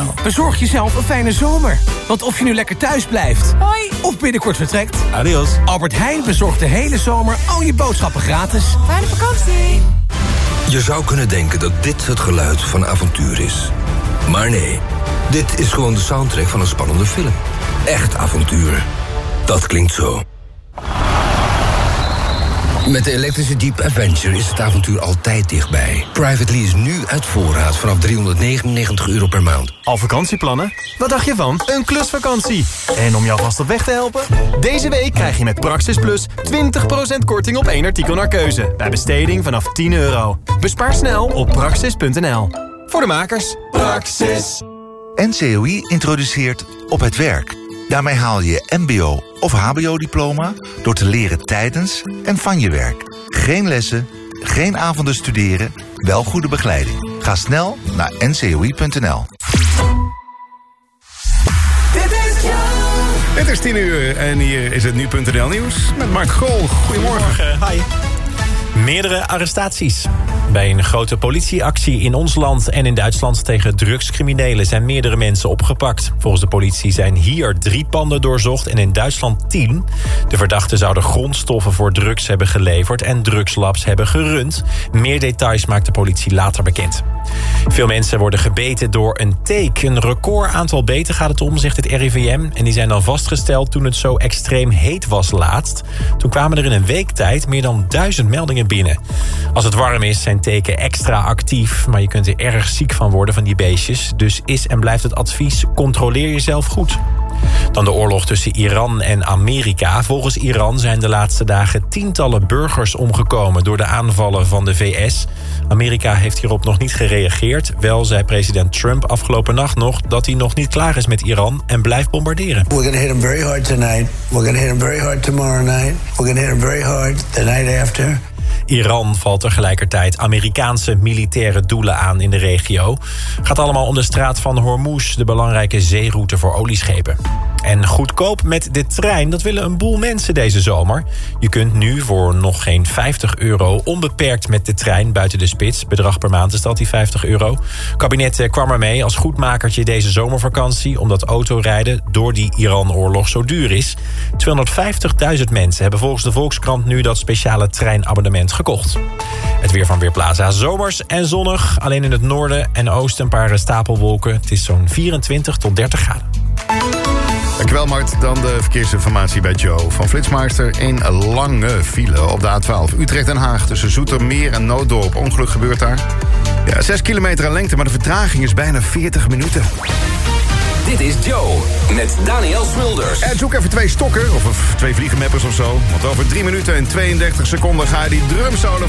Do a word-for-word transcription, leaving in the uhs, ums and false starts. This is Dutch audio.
Bezorg jezelf een fijne zomer. Want of je nu lekker thuis blijft... Hoi. Of binnenkort vertrekt... Adios. Albert Heijn bezorgt de hele zomer al je boodschappen gratis. Fijne vakantie. Je zou kunnen denken dat dit het geluid van avontuur is. Maar nee, dit is gewoon de soundtrack van een spannende film. Echt avontuur. Dat klinkt zo. Met de elektrische Jeep Adventure is het avontuur altijd dichtbij. Private lease nu uit voorraad vanaf driehonderdnegenennegentig euro per maand. Al vakantieplannen? Wat dacht je van een klusvakantie? En om jou vast op weg te helpen? Deze week krijg je met Praxis Plus twintig procent korting op één artikel naar keuze. Bij besteding vanaf tien euro. Bespaar snel op praxis punt n l. Voor de makers. Praxis. N C O I introduceert Op het Werk. Daarmee haal je mbo of hbo-diploma door te leren tijdens en van je werk. Geen lessen, geen avonden studeren, wel goede begeleiding. Ga snel naar n c o i punt n l. Het is tien uur en hier is het nu punt n l nieuws met Mark Grol. Goedemorgen. Goedemorgen. Hi. Meerdere arrestaties. Bij een grote politieactie in ons land en in Duitsland tegen drugscriminelen zijn meerdere mensen opgepakt. Volgens de politie zijn hier drie panden doorzocht en in Duitsland tien. De verdachten zouden grondstoffen voor drugs hebben geleverd en drugslabs hebben gerund. Meer details maakt de politie later bekend. Veel mensen worden gebeten door een teek. Een record aantal beten gaat het om, zegt het R I V M. En die zijn dan vastgesteld toen het zo extreem heet was laatst. Toen kwamen er in een week tijd meer dan duizend meldingen binnen. Als het warm is zijn teken extra actief, maar je kunt er erg ziek van worden van die beestjes. Dus is en blijft het advies, controleer jezelf goed. Dan de oorlog tussen Iran en Amerika. Volgens Iran zijn de laatste dagen tientallen burgers omgekomen door de aanvallen van de V S. Amerika heeft hierop nog niet gereageerd. Wel zei president Trump afgelopen nacht nog dat hij nog niet klaar is met Iran en blijft bombarderen. We're going to hit them very hard tonight. We're going to hit them very hard tomorrow night. We're going to hit them very hard the night after. Iran valt tegelijkertijd Amerikaanse militaire doelen aan in de regio. Gaat allemaal om de straat van Hormuz, de belangrijke zeeroute voor olieschepen. En goedkoop met de trein, dat willen een boel mensen deze zomer. Je kunt nu voor nog geen vijftig euro onbeperkt met de trein buiten de spits. Bedrag per maand is dat, die vijftig euro. Het kabinet kwam ermee als goedmakertje deze zomervakantie, omdat autorijden door die Iran-oorlog zo duur is. tweehonderdvijftigduizend mensen hebben volgens de Volkskrant nu dat speciale treinabonnement gekocht. Het weer van Weerplaza. Zomers en zonnig. Alleen in het noorden en oosten een paar stapelwolken. Het is zo'n vierentwintig tot dertig graden. Dankjewel, Mart. Dan de verkeersinformatie bij Joe van Flitsmeister. Een lange file op de A twaalf Utrecht-Den Haag tussen Zoetermeer en Nooddorp. Ongeluk gebeurt daar. Ja, zes kilometer aan lengte, maar de vertraging is bijna veertig minuten. Dit is Joe met Daniel Smulders. En zoek even twee stokken, of twee vliegenmeppers of zo. Want over drie minuten en tweeëndertig seconden ga je die drumsolo